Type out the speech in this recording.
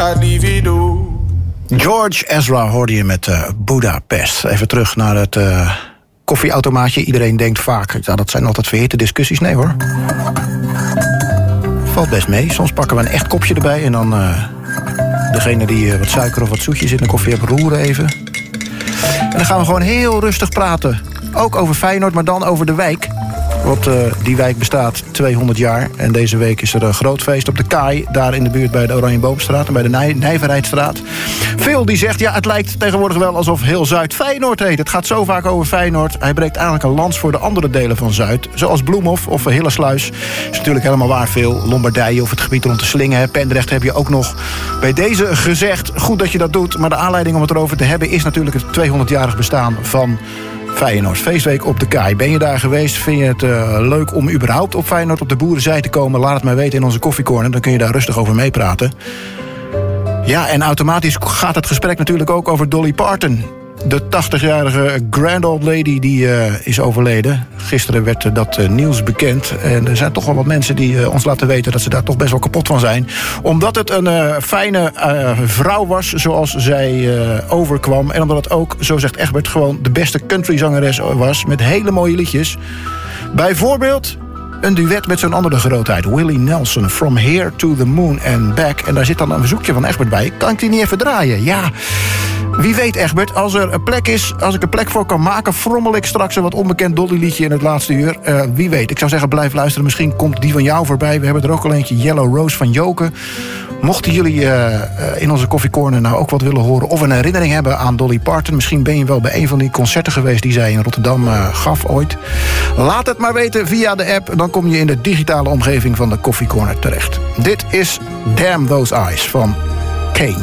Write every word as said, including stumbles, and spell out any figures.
Adivido. George Ezra hoorde je met uh, Budapest. Even terug naar het uh, koffieautomaatje. Iedereen denkt vaak, ja, dat zijn altijd verhitte discussies. Nee hoor. Valt best mee. Soms pakken we een echt kopje erbij en dan uh, degene die uh, wat suiker of wat zoetjes in de koffie hebben, roeren even. En dan gaan we gewoon heel rustig praten. Ook over Feyenoord, maar dan over de wijk. Want uh, die wijk bestaat tweehonderd jaar. En deze week is er een groot feest op de Kaai. Daar in de buurt bij de Oranjeboomstraat en bij de Nij- Nijverheidstraat. Veel die zegt, ja, het lijkt tegenwoordig wel alsof heel Zuid Feyenoord heet. Het gaat zo vaak over Feyenoord. Hij breekt eigenlijk een lans voor de andere delen van Zuid. Zoals Bloemhof of Hillersluis. Is natuurlijk helemaal waar veel. Lombardije of het gebied rond de Slingen. Pendrecht heb je ook nog bij deze gezegd. Goed dat je dat doet. Maar de aanleiding om het erover te hebben is natuurlijk het tweehonderdjarig bestaan van Feyenoord. Feestweek op de Kaai. Ben je daar geweest? Vind je het uh, leuk om überhaupt op Feyenoord op de boerenzij te komen? Laat het mij weten in onze koffiecorner. Dan kun je daar rustig over meepraten. Ja, en automatisch gaat het gesprek natuurlijk ook over Dolly Parton. De tachtigjarige grand old lady die uh, is overleden. Gisteren werd uh, dat uh, nieuws bekend. En er zijn toch wel wat mensen die uh, ons laten weten dat ze daar toch best wel kapot van zijn. Omdat het een uh, fijne uh, vrouw was zoals zij uh, overkwam. En omdat het ook, zo zegt Egbert, gewoon de beste countryzangeres was. Met hele mooie liedjes. Bijvoorbeeld een duet met zo'n andere grootheid. Willie Nelson, From Here to the Moon and Back. En daar zit dan een verzoekje van Egbert bij. Kan ik die niet even draaien? Ja. Wie weet, Egbert, als er een plek is, als ik een plek voor kan maken, frommel ik straks een wat onbekend Dolly-liedje in het laatste uur. Uh, wie weet. Ik zou zeggen, blijf luisteren. Misschien komt die van jou voorbij. We hebben er ook al eentje, Yellow Rose van Joke. Mochten jullie uh, uh, in onze koffiecorner nou ook wat willen horen of een herinnering hebben aan Dolly Parton, misschien ben je wel bij een van die concerten geweest die zij in Rotterdam uh, gaf ooit. Laat het maar weten via de app. Dan kom je in de digitale omgeving van de koffiecorner terecht. Dit is Damn Those Eyes van